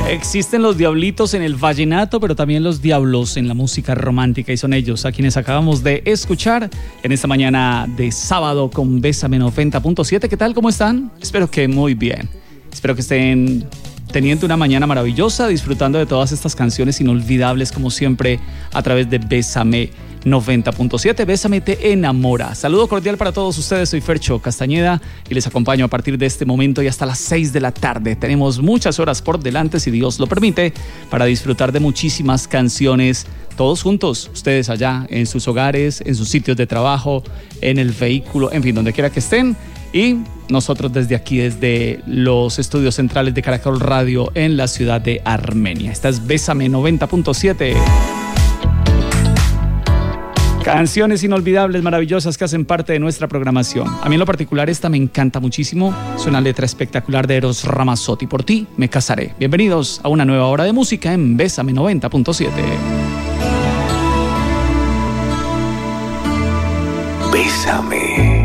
Existen los diablitos en el vallenato, pero también los diablos en la música romántica, y son ellos a quienes acabamos de escuchar en esta mañana de sábado con Bésame 90.7. ¿Qué tal? ¿Cómo están? Espero que muy bien. Espero que estén teniendo una mañana maravillosa, disfrutando de todas estas canciones inolvidables como siempre a través de Bésame 90.7. Bésame te enamora. Saludo cordial para todos ustedes. Soy Fercho Castañeda y les acompaño a partir de este momento y hasta las 6 de la tarde. Tenemos muchas horas por delante, si Dios lo permite, para disfrutar de muchísimas canciones todos juntos. Ustedes allá en sus hogares, en sus sitios de trabajo, en el vehículo, en fin, donde quiera que estén. Y nosotros desde aquí, desde los estudios centrales de Caracol Radio en la ciudad de Armenia. Esta es Bésame 90.7. Canciones inolvidables, maravillosas que hacen parte de nuestra programación. A mí en lo particular esta me encanta muchísimo. Es una letra espectacular de Eros Ramazzotti. Por ti me casaré. Bienvenidos a una nueva hora de música en Bésame 90.7. Bésame.